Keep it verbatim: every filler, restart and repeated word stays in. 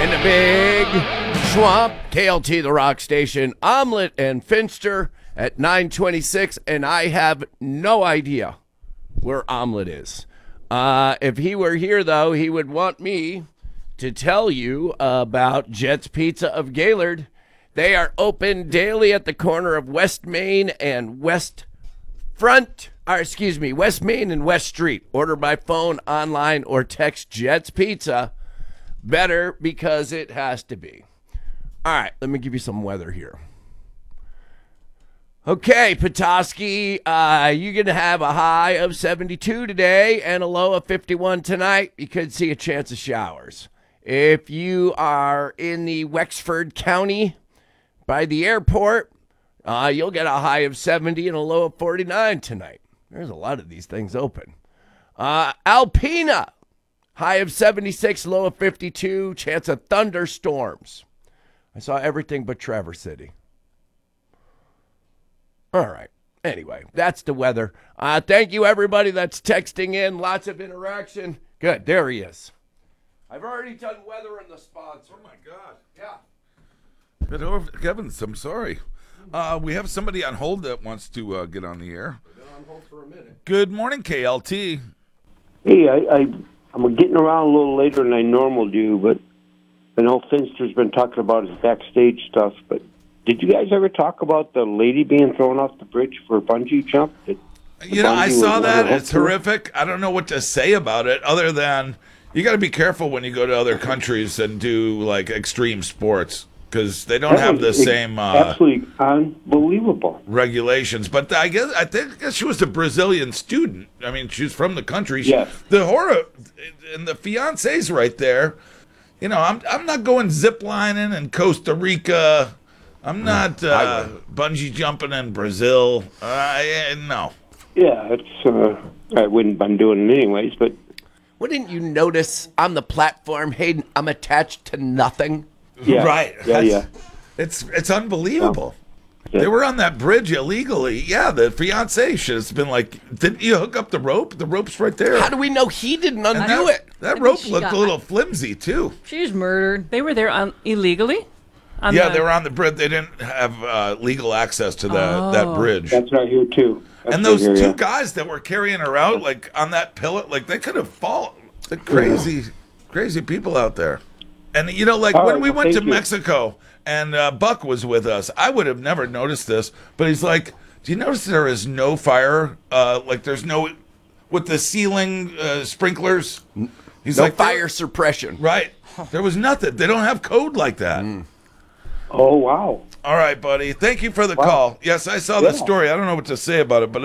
In the big swamp, K L T, the rock station, Omelet and Finster at nine twenty-six, and I have no idea where Omelet is. Uh, if he were here, though, he would want me to tell you about Jet's Pizza of Gaylord. They are open daily at the corner of West Main and West Front, or excuse me, West Main and West Street. Order by phone, online, or text Jet's Pizza. Better because it has to be. All right, let me give you some weather here. Okay, Petoskey, uh, you're going to have a high of seventy-two today and a low of fifty-one tonight. You could see a chance of showers. If you are in the Wexford County by the airport, uh, you'll get a high of seventy and a low of forty-nine tonight. There's a lot of these things open. Uh, Alpena, high of seventy-six, low of fifty-two, chance of thunderstorms. I saw everything but Traverse City. All right. Anyway, that's the weather. Uh, thank you, everybody that's texting in. Lots of interaction. Good. There he is. I've already done weather and the sponsor. Oh, my God. Yeah. Good Lord, Heavens, I'm sorry. Uh, we have somebody on hold that wants to uh, get on the air. We've been on hold for a minute. Good morning, K L T. Hey, I, I, I'm getting around a little later than I normally do, but I know Finster's been talking about his backstage stuff, but did you guys ever talk about the lady being thrown off the bridge for a bungee jump? Did, You know, I saw that. It's horrific. I don't know what to say about it other than you got to be careful when you go to other countries and do, like, extreme sports because they don't That have the was same uh, absolutely unbelievable regulations. But I guess I think I guess she was a Brazilian student. I mean, she's from the country. She, Yes. The horror and the fiance's right there. You know, I'm I'm not going ziplining in Costa Rica. I'm not uh, bungee jumping in Brazil. Uh, yeah, no. Yeah, it's. Uh, I wouldn't been doing it anyways, but Wouldn't you notice on the platform, hey, I'm attached to nothing? yeah, Right. yeah, yeah. It's it's unbelievable. Yeah. They were on that bridge illegally. Yeah, the fiance should have been like, didn't you hook up the rope? The rope's right there. How do we know he didn't undo And that, it? That I mean, rope she looked got- a little flimsy too. She was murdered. They were there un- illegally? On Yeah, the- they were on the bridge. They didn't have uh, legal access to the, that Oh. bridge. That's right here too. That's And right those here, two yeah. guys that were carrying her out, like on that pillow, like they could have fallen. The crazy, crazy people out there. And you know, like All when right, we well, went to thank you. Mexico and uh, Buck was with us, I would have never noticed this. But he's like, "Do you notice there is no fire? Uh, like there's no with the ceiling uh, sprinklers." He's No like fire suppression. Right. There was nothing. They don't have code like that. Oh wow. All right, buddy. Thank you for the Wow. call. Yes, I saw the Yeah. story. I don't know what to say about it, but